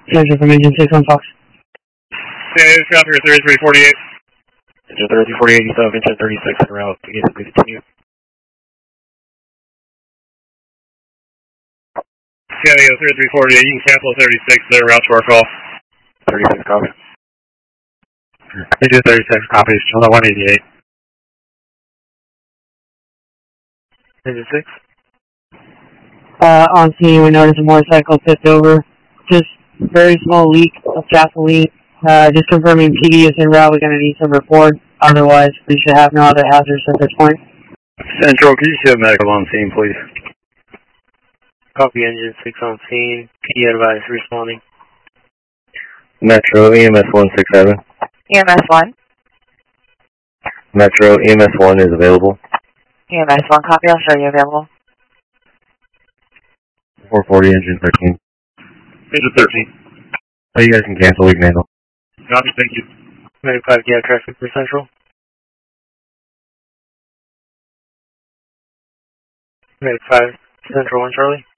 Central from Engine 6 on Fox. Okay, it's out here 3348. Engine 3348, you still have engine 36 en route. Please continue. Yeah, 3348, you can cancel 36, they're route to our call. 36, copy. Engine 36, copy, still at 188. Engine 6? On scene, we noticed a motorcycle tipped over. Just very small leak of gasoline. Just confirming PD is en route. We're going to need some report. Otherwise, we should have no other hazards at this point. Central, could you show medical on scene, please? Copy, Engine 6 on scene. PD advice responding. Metro, EMS 167. EMS 1. Metro, EMS 1 is available. EMS 1, copy, I'll show you available. 440, engine 13. Engine 13. Oh, you guys can cancel, we can handle. Copy, thank you. 95, do you have traffic for Central? 95, Central 1 Charlie.